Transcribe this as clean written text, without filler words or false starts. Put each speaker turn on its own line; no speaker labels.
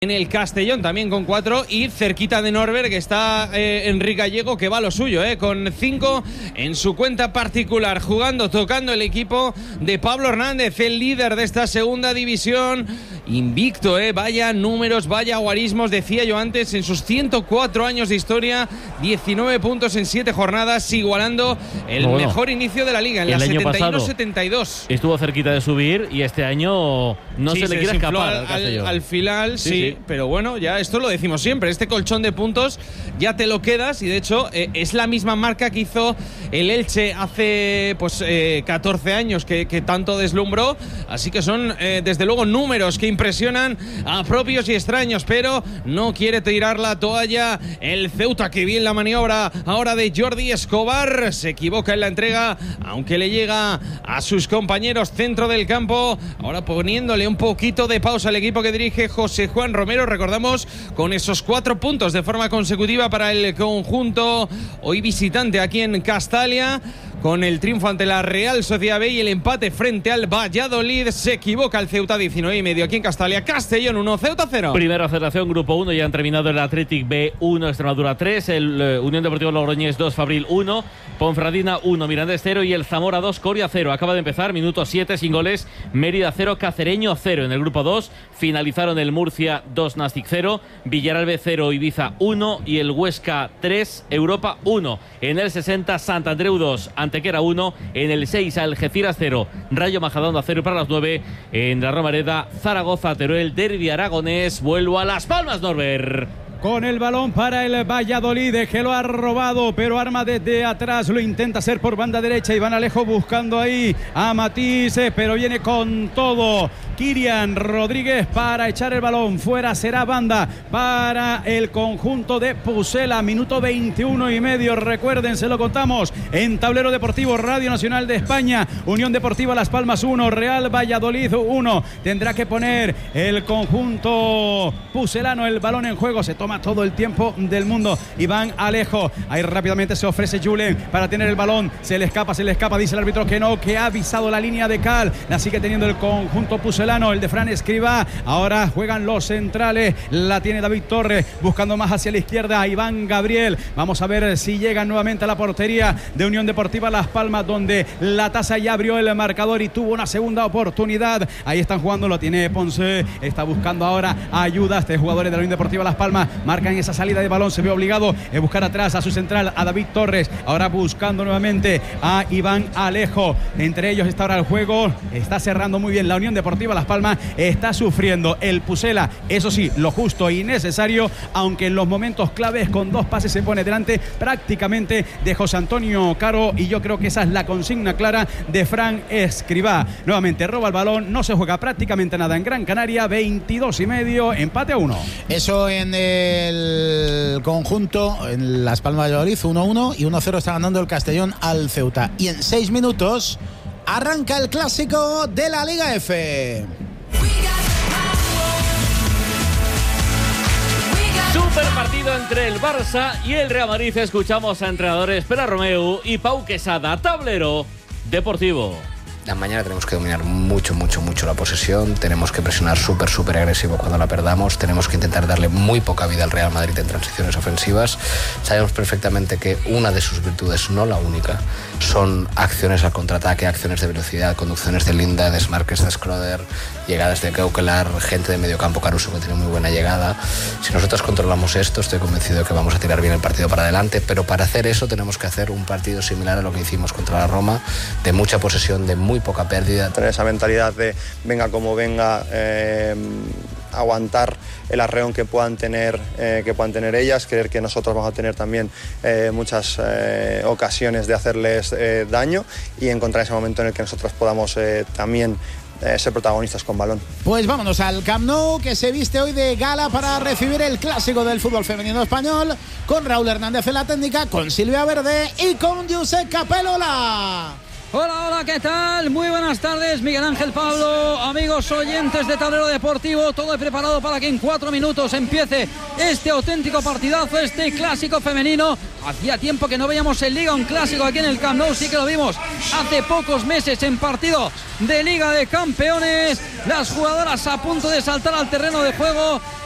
En el Castellón también con 4 y cerquita de Norberg está Enrique Gallego, que va a lo suyo, con 5 en su cuenta particular, jugando, tocando el equipo de Pablo Hernández, el líder de esta segunda división, invicto, vaya números, vaya guarismos, decía yo antes, en sus 104 años de historia, 19 puntos en 7 jornadas, igualando el mejor inicio de la liga, en la 71-72.
Estuvo cerquita de subir y este año no se le quiere escapar
al final, sí. Pero bueno, ya esto lo decimos siempre, este colchón de puntos ya te lo quedas y de hecho es la misma marca que hizo el Elche hace 14 años que tanto deslumbró, así que son desde luego números que impresionan a propios y extraños, pero no quiere tirar la toalla el Ceuta, que bien la maniobra ahora de Jordi Escobar, se equivoca en la entrega, aunque le llega a sus compañeros centro del campo, ahora poniéndole un poquito de pausa al equipo que dirige José Juan Romero, recordamos, con esos 4 puntos de forma consecutiva para el conjunto hoy visitante aquí en Castalia, con el triunfo ante la Real Sociedad B y el empate frente al Valladolid. Se equivoca el Ceuta, 19,5 aquí en Castalia. Castellón 1, Ceuta 0.
Primera federación, grupo 1, ya han terminado el Athletic B 1, Extremadura 3, el Unión Deportiva Logroñés 2, Fabril 1, Ponferradina 1, Mirandés 0 y el Zamora 2, Coria 0. Acaba de empezar, minuto 7 sin goles, Mérida 0, Cacereño 0. En el grupo 2 finalizaron el Murcia 2, Nastic 0, Villarreal B 0, Ibiza 1 y el Huesca 3, Europa 1. En el 60, Santandreu 2, Antequera 1, en el 6 Algeciras 0, Rayo Majadahonda 0 para las 9, en la Romareda Zaragoza, Teruel, derbi aragonés. Vuelvo a Las Palmas, Norbert.
Con el balón para el Valladolid, que lo ha robado, pero arma desde atrás, lo intenta hacer por banda derecha. Iván Alejo buscando ahí a Matís, pero viene con todo Kirian Rodríguez para echar el balón fuera. Será banda para el conjunto de Pucela. Minuto 21,5. Recuerden, se lo contamos en Tablero Deportivo, Radio Nacional de España. Unión Deportiva Las Palmas 1, Real Valladolid 1. Tendrá que poner el conjunto pucelano el balón en juego. Se toma todo el tiempo del mundo Iván Alejo. Ahí rápidamente se ofrece Julen para tener el balón. Se le escapa, dice el árbitro que no, que ha avisado la línea de cal. La sigue teniendo el conjunto pucelano, el de Fran Escribá. Ahora juegan los centrales. La tiene David Torres, buscando más hacia la izquierda Iván Gabriel. Vamos a ver si llegan nuevamente a la portería de Unión Deportiva Las Palmas, donde la Tasa ya abrió el marcador y tuvo una segunda oportunidad. Ahí están jugando, lo tiene Ponce. Está buscando ahora ayuda. Este jugadores de la Unión Deportiva Las Palmas marcan esa salida de balón, se ve obligado a buscar atrás a su central, a David Torres, ahora buscando nuevamente a Iván Alejo. Entre ellos está ahora el juego, está cerrando muy bien la Unión Deportiva Las Palmas, está sufriendo el Pucela, eso sí, lo justo y necesario, aunque en los momentos claves con 2 pases se pone delante prácticamente de José Antonio Caro, y yo creo que esa es la consigna clara de Fran Escribá. Nuevamente roba el balón, no se juega prácticamente nada en Gran Canaria, 22,5, empate a 1.
Eso en el conjunto, en Las Palmas de Valladolid, 1-1 y 1-0 está ganando el Castellón al Ceuta. Y en 6 minutos arranca el clásico de la Liga F.
Super partido entre el Barça y el Real Madrid. Escuchamos a entrenadores Pere Romeu y Pau Quesada. Tablero Deportivo.
Mañana tenemos que dominar mucho la posesión, tenemos que presionar súper agresivo cuando la perdamos, tenemos que intentar darle muy poca vida al Real Madrid en transiciones ofensivas. Sabemos perfectamente que una de sus virtudes, no la única, son acciones al contraataque, acciones de velocidad, conducciones de Linda, de Desmarques, de Schröder, llegadas de Keukelar, gente de medio campo, Caruso, que tiene muy buena llegada. Si nosotros controlamos esto, estoy convencido de que vamos a tirar bien el partido para adelante, pero para hacer eso tenemos que hacer un partido similar a lo que hicimos contra la Roma, de mucha posesión, de muy poca pérdida.
Tener esa mentalidad de venga como venga, aguantar el arreón que puedan tener ellas, creer que nosotros vamos a tener también muchas ocasiones de hacerles daño y encontrar ese momento en el que nosotros podamos también ser protagonistas con balón.
Pues vámonos al Camp Nou, que se viste hoy de gala para recibir el clásico del fútbol femenino español, con Raúl Hernández en la técnica, con Silvia Verde y con Josep Capelola.
Hola, ¿qué tal? Muy buenas tardes, Miguel Ángel, Pablo, amigos oyentes de Tablero Deportivo, todo preparado para que en 4 minutos empiece este auténtico partidazo, este clásico femenino. Hacía tiempo que no veíamos en Liga un clásico aquí en el Camp Nou, sí que lo vimos hace pocos meses en partido de Liga de Campeones. Las jugadoras a punto de saltar al terreno de juego,